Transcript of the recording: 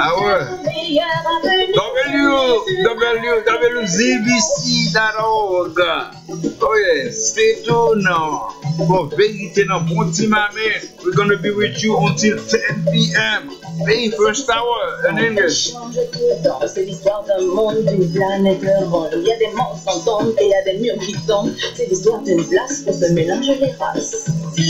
Ah ouais. www.zbc.org. Oh yes, stay tuned now. For Vérité dans bon petit maman. We're gonna be with you until 10 p.m. The first hour in English. C'est l'histoire d'un monde, d'une planète ronde. Il y a des morts sans tombe et il y a des murs qui tombent. C'est l'histoire d'une place où se mélangent les races.